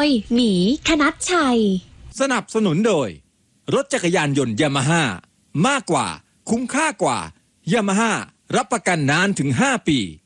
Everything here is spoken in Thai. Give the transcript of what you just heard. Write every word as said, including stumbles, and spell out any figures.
ยหมีคณัชชัยสนับสนุนโดยรถจักรยานยนต์ยามาฮ่ามากกว่าคุ้มค่ากว่ายามาฮ่ารับประกันนานถึงห้าปี